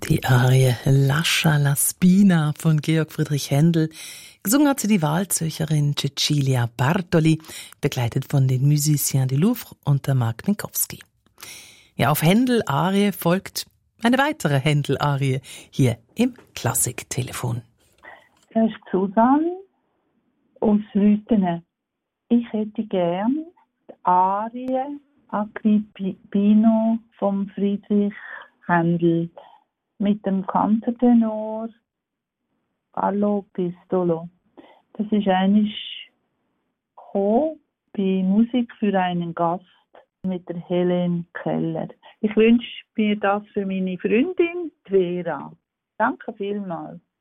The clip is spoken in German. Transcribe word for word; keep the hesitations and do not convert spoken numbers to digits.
Die Arie Lascia la Spina von Georg Friedrich Händel. Gesungen hat sie die Wahlzürcherin Cecilia Bartoli, begleitet von den Musiciens du Louvre und der Mark Minkowski. Ja, auf Händel-Arie folgt eine weitere Händel-Arie hier im Klassiktelefon. Das ist Susanne aus Rüthen. Ich hätte gern die Arie Agrippino von Friedrich Händel mit dem Kantertenor Allo Pistolo. Das ist eigentlich gekommen bei Musik für einen Gast mit der Helen Keller. Ich wünsche mir das für meine Freundin, die Vera. Danke vielmals.